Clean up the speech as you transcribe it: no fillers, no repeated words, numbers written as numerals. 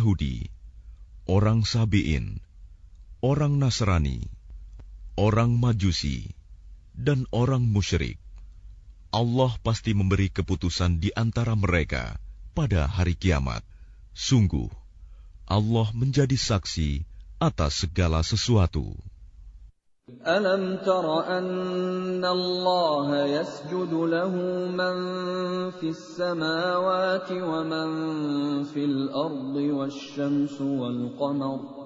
Yahudi, orang Sabi'in, orang Nasrani, orang Majusi, dan orang musyrik, Allah pasti memberi keputusan di antara mereka pada hari kiamat. Sungguh, Allah menjadi saksi atas segala sesuatu. أَلَمْ تَرَ أَنَّ اللَّهَ يَسْجُدُ لَهُ مَن فِي السَّمَاوَاتِ وَمَن فِي الْأَرْضِ وَالشَّمْسُ وَالْقَمَرُ